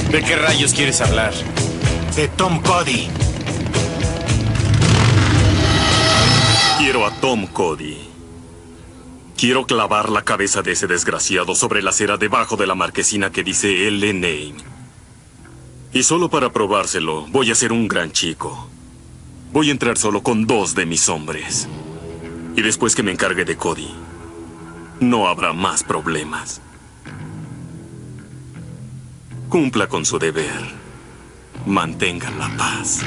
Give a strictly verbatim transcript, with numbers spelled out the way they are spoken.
¿De qué rayos quieres hablar? De Tom Cody. Quiero a Tom Cody. Quiero clavar la cabeza de ese desgraciado sobre la acera debajo de la marquesina que dice L. Name. Y solo para probárselo, voy a ser un gran chico. Voy a entrar solo con dos de mis hombres. Y después que me encargue de Cody, no habrá más problemas. Cumpla con su deber. Mantenga la paz.